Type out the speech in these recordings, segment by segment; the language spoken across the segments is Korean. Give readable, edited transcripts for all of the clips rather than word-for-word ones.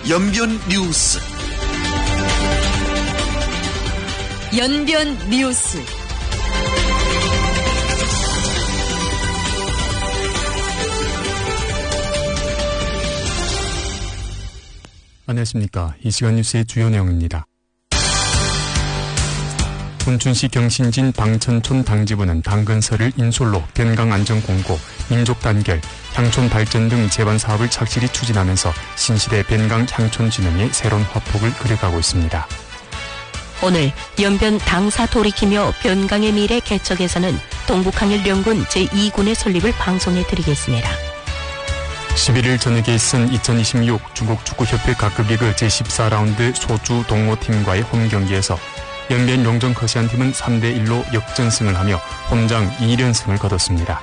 연변 뉴스. 연변 뉴스. 안녕하십니까. 이 시간 뉴스의 주요 내용입니다. 군춘시 경신진 방천촌 당지부는 당근서를 인솔로 변강안전공고, 민족단결, 향촌발전 등 제반사업을 착실히 추진하면서 신시대 변강 향촌진흥의 새로운 화폭을 그려가고 있습니다. 오늘 연변 당사 돌이키며 변강의 미래 개척에서는 동북항일연군 제2군의 설립을 방송해 드리겠습니다. 11일 저녁에 있은 2026 중국축구협회 각급리그 제14라운드 소주 동호팀과의 홈경기에서 연변 용정 커시안팀은 3대1로 역전승을 하며 홈장 2連승을 거뒀습니다.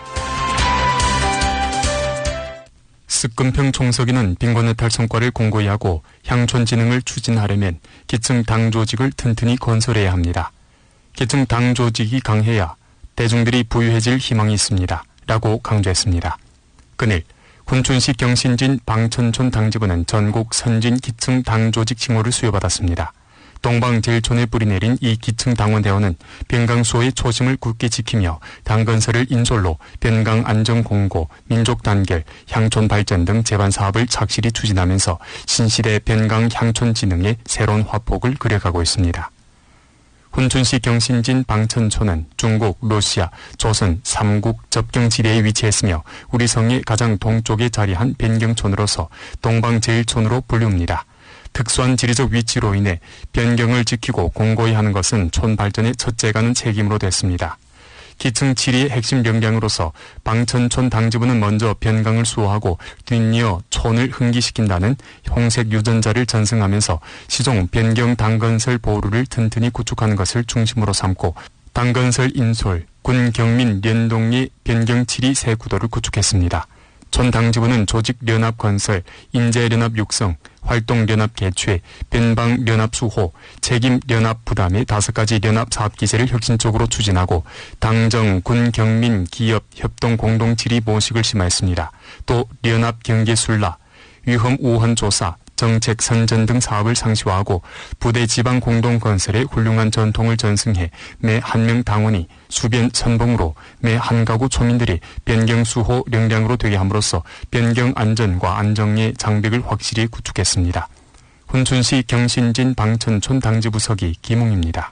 습근평 총서기는 빈곤해탈 성과를 공고히 하고 향촌진흥을 추진하려면 기층 당조직을 튼튼히 건설해야 합니다. 기층 당조직이 강해야 대중들이 부유해질 희망이 있습니다. 라고 강조했습니다. 그늘 군춘시 경신진 방천촌 당지부는 전국 선진 기층 당조직 칭호를 수여받았습니다. 동방제일촌에 뿌리 내린 이 기층 당원대원은 변강수호의 초심을 굳게 지키며 당건설을 인솔로 변강안전공고, 민족단결, 향촌발전 등 제반사업을 착실히 추진하면서 신시대 변강 향촌진흥의 새로운 화폭을 그려가고 있습니다. 훈춘시 경신진 방천촌은 중국, 러시아, 조선 3국 접경지대에 위치했으며 우리 성의 가장 동쪽에 자리한 변경촌으로서 동방제일촌으로 불립니다. 특수한 지리적 위치로 인해 변경을 지키고 공고히 하는 것은 촌 발전의 첫째가는 책임으로 됐습니다. 기층 7위의 핵심 역량으로서 방천촌 당지부는 먼저 변강을 수호하고 뒷이어 촌을 흥기시킨다는 홍색 유전자를 전승하면서 시종 변경 당건설 보루를 튼튼히 구축하는 것을 중심으로 삼고 당건설 인솔, 군 경민联동리 변경 7위 새 구도를 구축했습니다. 촌 당지부는 조직 연합 건설, 인재 연합 육성, 활동 연합 개최, 변방 연합 수호, 책임 연합 부담의 5가지 연합 사업 기제를 혁신적으로 추진하고 당정, 군, 경민, 기업, 협동 공동 질의 모식을 심화했습니다. 또 연합 경계 순라, 위험 우한 조사, 정책 선전 등 사업을 상시화하고 부대 지방 공동 건설의 훌륭한 전통을 전승해 매 한 명 당원이 수변 선봉으로 매 한 가구 초민들이 변경 수호 역량으로 되게 함으로써 변경 안전과 안정의 장벽을 확실히 구축했습니다. 훈춘시 경신진 방천촌 당지부서기 김웅입니다.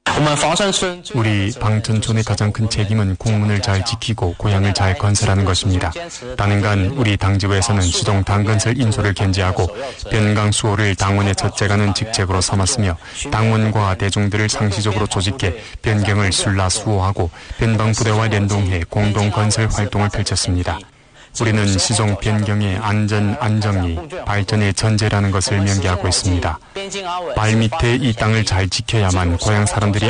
우리 방천촌의 가장 큰 책임은 국문을 잘 지키고 고향을 잘 건설하는 것입니다. 단연간 우리 당지부에서는 시종 당건설 인솔을 견지하고 변강 수호를 당원의 첫째가는 직책으로 삼았으며 당원과 대중들을 상시적으로 조직해 변경을 순라 수호하고 변방 부대와聯동해 공동 건설 활동을 펼쳤습니다. 우리는 시종 변경의 안전, 안정이 발전의 전제라는 것을 명기하고 있습니다. 발밑에 이 땅을 잘 지켜야만 고향 사람들이